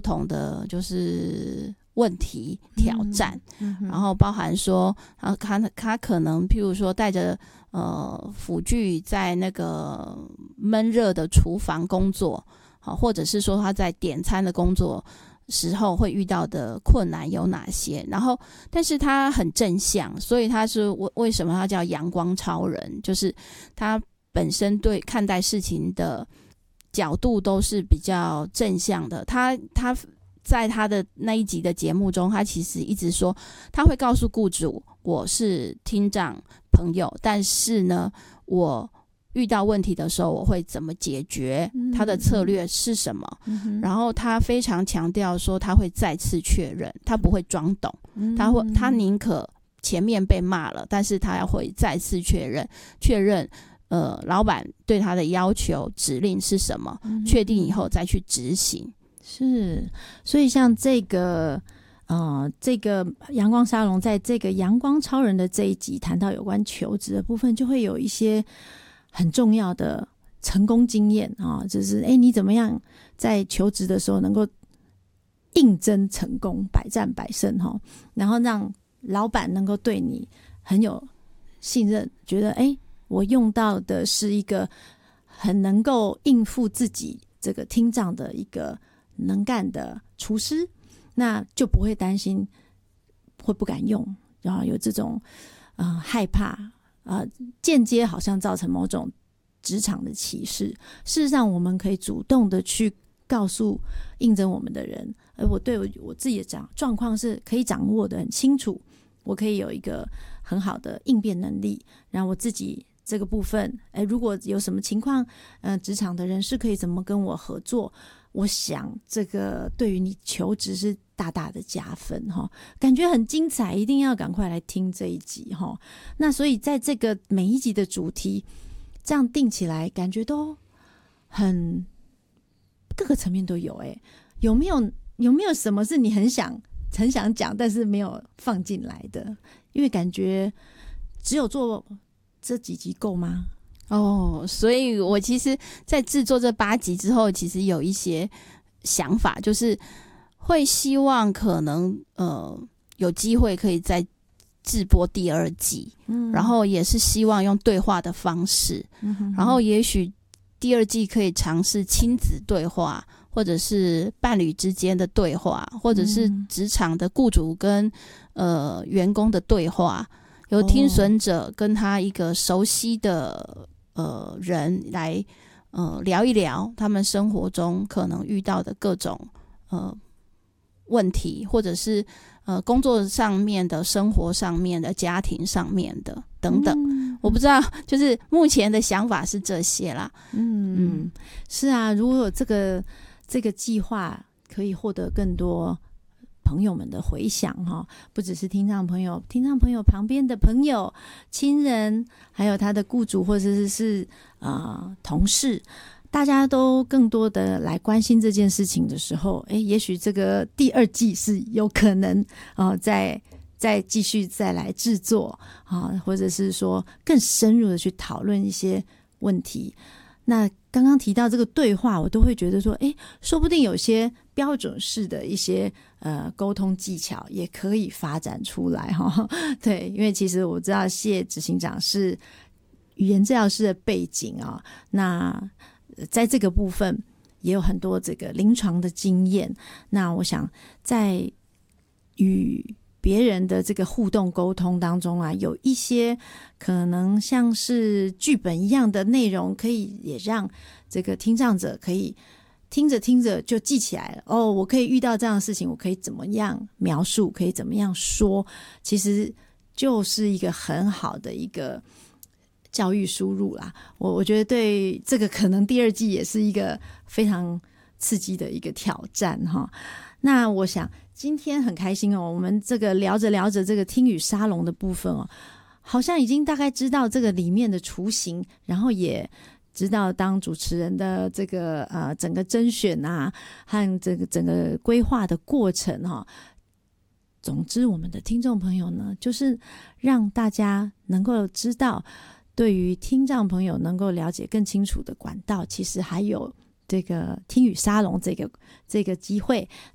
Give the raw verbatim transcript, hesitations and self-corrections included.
同的就是问题挑战， 嗯嗯、 然后包含说他他他可能譬如说带着呃辅具在那个闷热的厨房工作，好，或者是说他在点餐的工作时候会遇到的困难有哪些，然后但是他很正向，所以他是为什么他叫阳光超人，就是他本身对看待事情的角度都是比较正向的。他他在他的那一集的节目中，他其实一直说他会告诉雇主我是厅长朋友，但是呢我遇到问题的时候我会怎么解决，他的策略是什么、嗯、然后他非常强调说他会再次确认，他不会装懂，他会他宁可前面被骂了，但是他会再次确认确认呃，老板对他的要求指令是什么，确定以后再去执行。 是，所以像这个呃，这个阳光沙龙在这个阳光超人的这一集谈到有关求职的部分，就会有一些很重要的成功经验啊，就是哎，你怎么样在求职的时候能够应征成功，百战百胜哈，然后让老板能够对你很有信任，觉得哎，我用到的是一个很能够应付自己这个厅长的一个能干的厨师，那就不会担心会不敢用，然后有这种呃害怕，呃间接好像造成某种职场的歧视。事实上我们可以主动的去告诉应征我们的人，而我对我自己的状况是可以掌握的很清楚，我可以有一个很好的应变能力，然后我自己这个部分，哎，如果有什么情况，呃，职场的人是可以怎么跟我合作？我想这个对于你求职是大大的加分哈，感觉很精彩，一定要赶快来听这一集哈。那所以在这个每一集的主题这样定起来，感觉都很各个层面都有哎，有没有有没有什么是你很想很想讲，但是没有放进来的？因为感觉只有做这几集够吗？ 哦，所以我其实在制作这八集之后，其实有一些想法，就是会希望可能呃有机会可以再制播第二季、嗯、然后也是希望用对话的方式、嗯、哼哼然后也许第二季可以尝试亲子对话，或者是伴侣之间的对话，或者是职场的雇主跟呃员工的对话，有听损者跟他一个熟悉的呃人来呃聊一聊他们生活中可能遇到的各种呃问题，或者是呃工作上面的、生活上面的、家庭上面的等等、嗯、我不知道，就是目前的想法是这些啦。 嗯嗯，是啊，如果有这个这个计划可以获得更多朋友们的回响哈，不只是听障朋友，听障朋友旁边的朋友、亲人，还有他的雇主或者是是呃同事，大家都更多的来关心这件事情的时候，诶，也许这个第二季是有可能呃再再继续再来制作啊，或者是说更深入的去讨论一些问题。那刚刚提到这个对话，我都会觉得说，诶，说不定有些标准式的一些呃沟通技巧也可以发展出来哈。对，因为其实我知道谢执行长是语言治疗师的背景啊，那在这个部分也有很多这个临床的经验。那我想在与别人的这个互动沟通当中啊，有一些可能像是剧本一样的内容，可以也让这个听障者可以听着听着就记起来了。哦，我可以遇到这样的事情，我可以怎么样描述，可以怎么样说，其实就是一个很好的一个教育输入啦。我我觉得对这个可能第二季也是一个非常刺激的一个挑战哈。那我想今天很开心哦，我们这个聊着聊着这个听语沙龙的部分哦，好像已经大概知道这个里面的雏形，然后也知道当主持人的这个呃整个甄选啊和这个整个规划的过程哈、哦。总之我们的听众朋友呢，就是让大家能够知道，对于听障朋友能够了解更清楚的管道，其实还有这个听语沙龙这个这个机会，